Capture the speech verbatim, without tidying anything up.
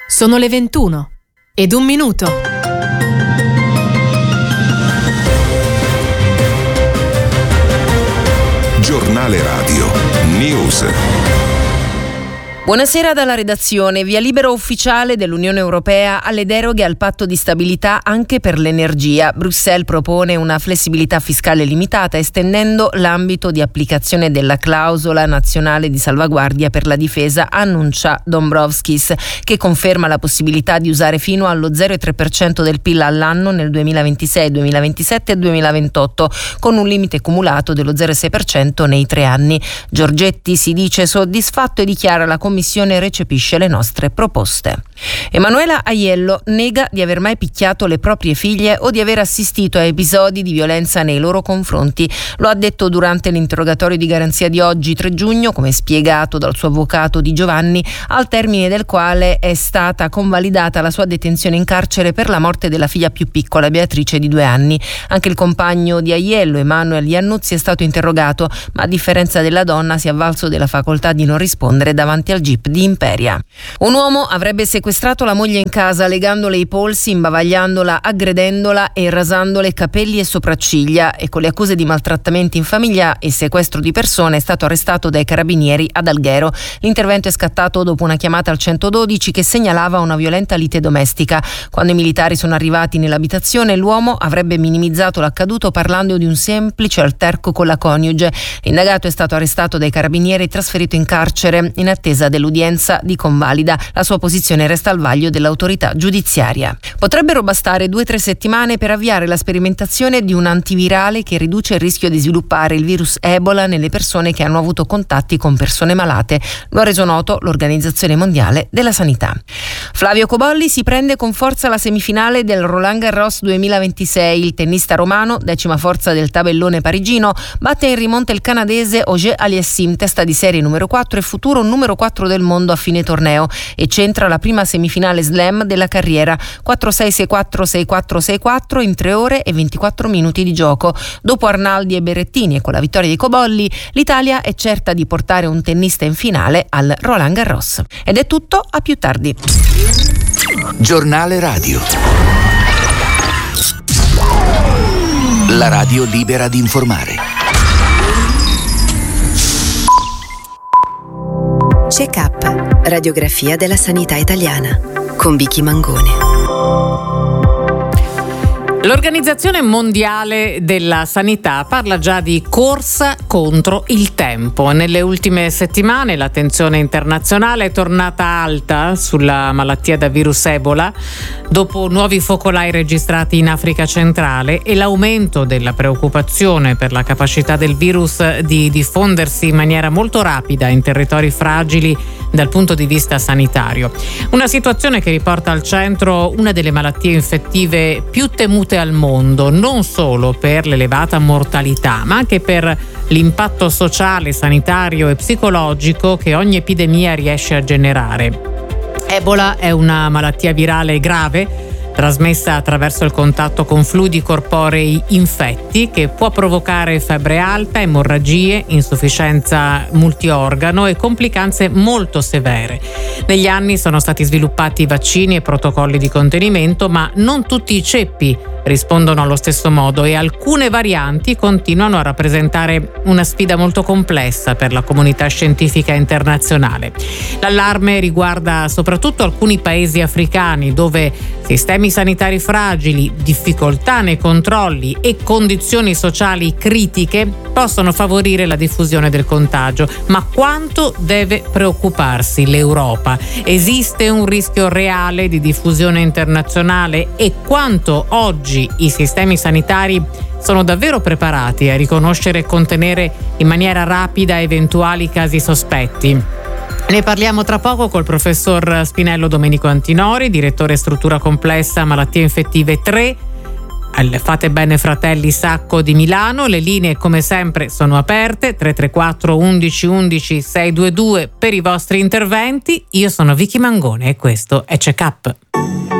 Sono le ventuno ed un minuto. Giornale Radio News. Buonasera dalla redazione. Via libera ufficiale dell'Unione Europea alle deroghe al patto di stabilità anche per l'energia. Bruxelles propone una flessibilità fiscale limitata, estendendo l'ambito di applicazione della clausola nazionale di salvaguardia per la difesa, annuncia Dombrovskis, che conferma la possibilità di usare fino allo zero virgola tre per cento del P I L all'anno nel duemilaventisei, duemilaventisette e duemilaventotto, con un limite cumulato dello zero virgola sei per cento nei tre anni. Giorgetti si dice soddisfatto e dichiara: la Commissione recepisce le nostre proposte. Emanuela Aiello nega di aver mai picchiato le proprie figlie o di aver assistito a episodi di violenza nei loro confronti. Lo ha detto durante l'interrogatorio di garanzia di oggi, tre giugno, come spiegato dal suo avvocato Di Giovanni, al termine del quale è stata convalidata la sua detenzione in carcere per la morte della figlia più piccola, Beatrice, di due anni. Anche il compagno di Aiello, Emanuel Iannuzzi, è stato interrogato, ma a differenza della donna si è avvalso della facoltà di non rispondere davanti al G I P di Imperia. Un uomo avrebbe sequestrato la moglie in casa, legandole i polsi, imbavagliandola, aggredendola e rasandole capelli e sopracciglia, e con le accuse di maltrattamenti in famiglia e sequestro di persone è stato arrestato dai carabinieri ad Alghero. L'intervento è scattato dopo una chiamata al centododici che segnalava una violenta lite domestica. Quando i militari sono arrivati nell'abitazione, l'uomo avrebbe minimizzato l'accaduto parlando di un semplice alterco con la coniuge. L'indagato è stato arrestato dai carabinieri e trasferito in carcere in attesa dell'udienza di convalida. La sua posizione resta al vaglio dell'autorità giudiziaria. Potrebbero bastare due o tre settimane per avviare la sperimentazione di un antivirale che riduce il rischio di sviluppare il virus Ebola nelle persone che hanno avuto contatti con persone malate. Lo ha reso noto l'Organizzazione Mondiale della Sanità. Flavio Cobolli si prende con forza la semifinale del Roland Garros duemilaventisei. Il tennista romano, decima forza del tabellone parigino, batte in rimonta il canadese Auger Aliassime, testa di serie numero quattro e futuro numero quattro del mondo a fine torneo, e centra la prima semifinale slam della carriera. quattro sei sei quattro sei quattro sei quattro in tre ore e ventiquattro minuti di gioco. Dopo Arnaldi e Berrettini e con la vittoria di Cobolli, l'Italia è certa di portare un tennista in finale al Roland Garros. Ed è tutto, a più tardi. Giornale Radio. La radio libera di informare. Check-up, radiografia della sanità italiana, con Vicky Mangone. L'Organizzazione Mondiale della Sanità parla già di corsa contro il tempo. Nelle ultime settimane l'attenzione internazionale è tornata alta sulla malattia da virus Ebola, dopo nuovi focolai registrati in Africa centrale e l'aumento della preoccupazione per la capacità del virus di diffondersi in maniera molto rapida in territori fragili dal punto di vista sanitario. Una situazione che riporta al centro una delle malattie infettive più temute al mondo, non solo per l'elevata mortalità, ma anche per l'impatto sociale, sanitario e psicologico che ogni epidemia riesce a generare. Ebola è una malattia virale grave, trasmessa attraverso il contatto con fluidi corporei infetti, che può provocare febbre alta, emorragie, insufficienza multiorgano e complicanze molto severe. Negli anni sono stati sviluppati vaccini e protocolli di contenimento, ma non tutti i ceppi rispondono allo stesso modo e alcune varianti continuano a rappresentare una sfida molto complessa per la comunità scientifica internazionale. L'allarme riguarda soprattutto alcuni paesi africani dove sistemi sanitari fragili, difficoltà nei controlli e condizioni sociali critiche possono favorire la diffusione del contagio. Ma quanto deve preoccuparsi l'Europa? Esiste un rischio reale di diffusione internazionale e quanto oggi i sistemi sanitari sono davvero preparati a riconoscere e contenere in maniera rapida eventuali casi sospetti? Ne parliamo tra poco col professor Spinello Domenico Antinori, direttore struttura complessa malattie infettive tre al Fate Bene Fratelli Sacco di Milano. Le linee come sempre sono aperte, tre tre quattro undici undici sei due due per i vostri interventi. Io sono Vicky Mangone e questo è Check Up.